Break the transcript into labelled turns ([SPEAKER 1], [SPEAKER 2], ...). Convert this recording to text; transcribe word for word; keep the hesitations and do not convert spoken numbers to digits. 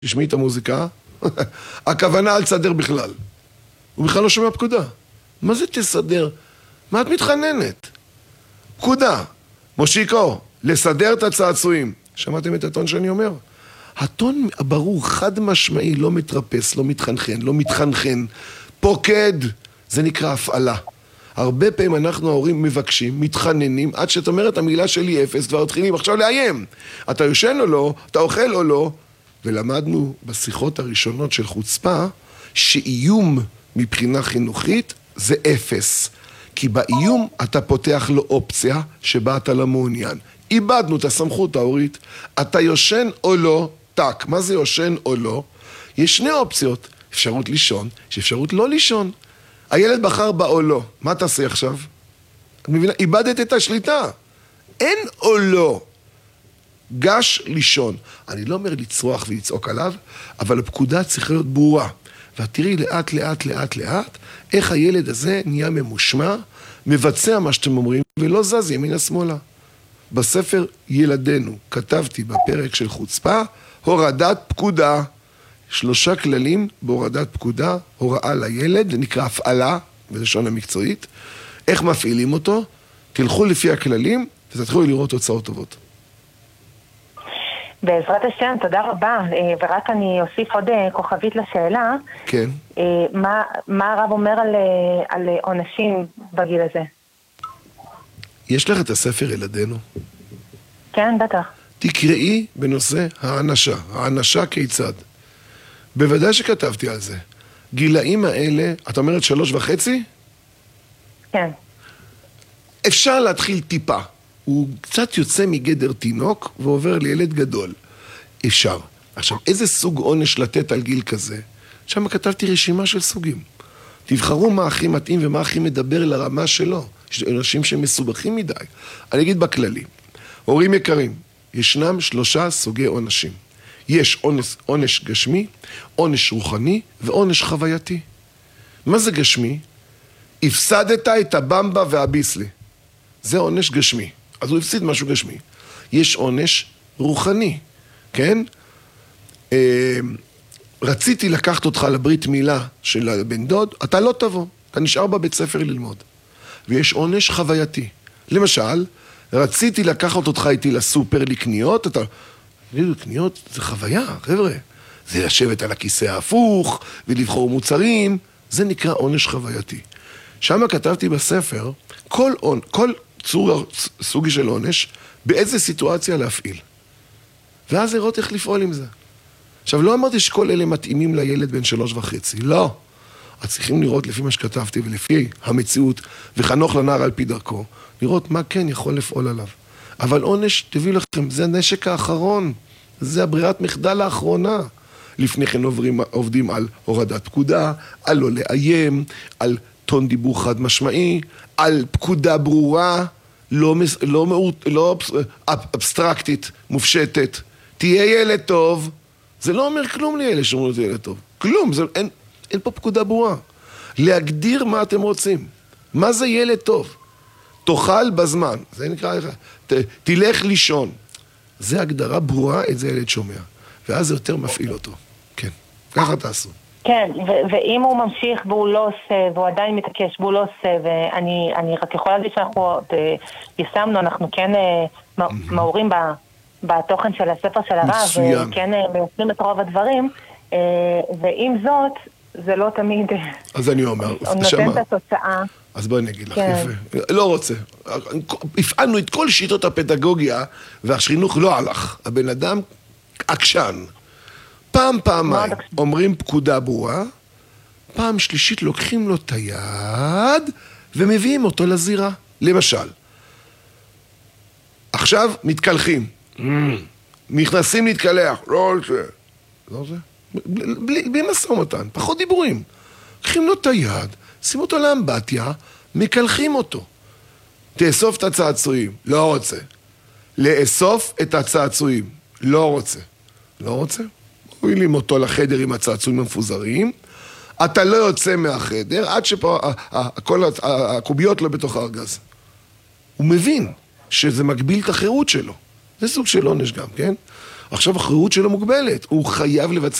[SPEAKER 1] תשמעי את המוזיקה, הכוונה על תסדר בכלל. הוא בכלל לא שומע פקודה. מה זה תסדר? מה את מתחננת? פקודה. מושיקו, לסדר את הצעצועים. שמעתם את הטון שאני אומר? הטון ברור, חד משמעי, לא מתרפס, לא מתחנחן, לא מתחנחן. פוקד, זה נקרא הפעלה. הרבה פעמים אנחנו ההורים מבקשים, מתחננים, עד שאת אומרת המילה שלי אפס, כבר התחילים עכשיו לאיים. אתה יושן או לא, אתה אוכל או לא. ולמדנו בשיחות הראשונות של חוצפה, שאיום מבחינה חינוכית זה אפס. כי באיום אתה פותח לו אופציה שבה אתה לא מעוניין. איבדנו את הסמכות ההורית. אתה יושן או לא, טק. מה זה יושן או לא? יש שני אופציות. אפשרות לישון, יש אפשרות לא לישון. הילד בחר בה או לא. מה תעשה עכשיו? את מבינה? איבדת את השליטה. אין או לא. גש לישון. אני לא אומר לצרוח ולצעוק עליו, אבל הפקודה צריכה להיות ברורה. ותראי לאט לאט לאט לאט איך הילד הזה נהיה ממושמע, מבצע מה שאתם אומרים ולא זז ימינה שמאלה. בספר ילדינו כתבתי בפרק של חוצפה הורדת פקודה. שלושה כללים בהורדת פקודה, הוראה לילד, זה נקרא הפעלה בלשון המקצועית. איך מפעילים אותו? תלכו לפי הכללים ותתחילו לראות תוצאות טובות.
[SPEAKER 2] בעזרת השם, תודה רבה. ורק אני אוסיף עוד כוכבית לשאלה.
[SPEAKER 1] כן.
[SPEAKER 2] מה, מה הרב אומר על, על עונשים בגיל הזה?
[SPEAKER 1] יש לך את הספר ילדינו?
[SPEAKER 2] כן, בטח.
[SPEAKER 1] תקראי בנושא הענשה. הענשה כיצד? בוודאי שכתבתי על זה. גילאים האלה, את אומרת שלוש וחצי?
[SPEAKER 2] כן.
[SPEAKER 1] אפשר להתחיל טיפה. הוא קצת יוצא מגדר תינוק ועובר לילד גדול. אפשר. עכשיו, איזה סוג עונש לתת על גיל כזה? שם כתבתי רשימה של סוגים. תבחרו מה הכי מתאים ומה הכי מדבר לרמה שלו. יש אנשים שמסובכים מדי. אני אגיד בכללי. הורים יקרים, ישנם שלושה סוגי עונשים. יש עונש, עונש גשמי, עונש רוחני ועונש חווייתי. מה זה גשמי? הפסדת את הבמבה והביסלי. זה עונש גשמי. אז הוא הפסיד משהו גשמי. יש עונש רוחני, כן? אה, רציתי לקחת אותך לברית מילה של הבן דוד, אתה לא תבוא, אתה נשאר בבית ספר ללמוד. ויש עונש חווייתי. למשל, רציתי לקחת אותך איתי לסופר לקניות, אתה... קניות זה חוויה, חבר'ה. זה לשבת על הכיסא ההפוך ולבחור מוצרים, זה נקרא עונש חווייתי. שם כתבתי בספר, כל, כל צור, סוגי של עונש, באיזה סיטואציה להפעיל. ואז לראות איך לפעול עם זה. עכשיו, לא אמרתי שכל אלה מתאימים לילד בן שלוש וחצי, לא. אז צריכים לראות לפי מה שכתבתי ולפי המציאות, וחנוך לנער על פי דרכו, לראות מה כן יכול לפעול עליו. אבל עונש, תביאו לכם, זה הנשק האחרון, זה הברירת מחדל האחרונה. לפני כן עוברים, עובדים על הורדת פקודה, על לא לאיים, על טון דיבור חד משמעי, על פקודה ברורה, לא, לא, לא, לא אבסטרקטית, מופשטת. תהיה ילד טוב, זה לא אומר כלום לילד שאומרים זה ילד טוב. כלום, זה, אין, אין פה פקודה ברורה. להגדיר מה אתם רוצים. מה זה ילד טוב? תאכל בזמן, זה נקרא לך, ת, תלך לישון. זה הגדרה ברורה, את זה ילד שומע. ואז זה יותר מפעיל אותו. כן, ככה תעשו.
[SPEAKER 2] כן, ו- ואם הוא ממשיך והוא לא עושה, והוא עדיין מתעקש והוא לא עושה, ואני אני רק יכולה להגיד שאנחנו יישמנו, אנחנו כן mm-hmm. מעורים ב, בתוכן של הספר של הרב, וכן מיישמים את רוב הדברים, ועם זאת, זה לא תמיד...
[SPEAKER 1] אז אני אומר,
[SPEAKER 2] נותן את התוצאה.
[SPEAKER 1] אז בואי נגיד לך, כן. יפה. לא רוצה. הפעלנו את כל שיטות הפדגוגיה, והחינוך לא הלך. הבן אדם עקשן. פעם פעמיים אומרים פקודה ברורה, פעם שלישית לוקחים לו את היד, ומביאים אותו לזירה. למשל, עכשיו מתקלחים. נכנסים להתקלח. לא זה. לא זה. בלי, בלי משא ומתן, פחות דיבורים. לוקחים לו את היד, שימו אותו לאמבטיה, מקלחים אותו. תאסוף את הצעצועים, לא רוצה. לאסוף את הצעצועים, לא רוצה. לא רוצה? מובילים אותו לחדר עם הצעצועים המפוזרים, אתה לא יוצא מהחדר, עד שפה כל הקוביות לא בתוך הארגז. הוא מבין שזה מגביל את החירות שלו. זה סוג של עונש גם, כן? עכשיו החירות שלו מוגבלת, הוא חייב לבצע